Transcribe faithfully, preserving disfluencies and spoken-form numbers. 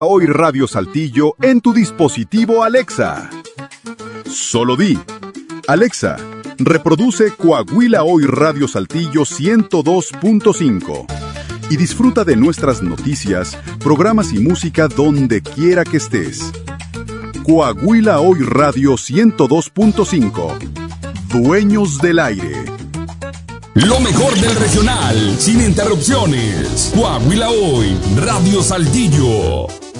Hoy Radio Saltillo en tu dispositivo Alexa. Solo di, Alexa, reproduce Coahuila Hoy Radio Saltillo ciento dos punto cinco y disfruta de nuestras noticias, programas y música donde quiera que estés. Coahuila Hoy Radio ciento dos punto cinco. Dueños del aire. Lo mejor del regional, sin interrupciones. Coahuila Hoy Radio Saltillo.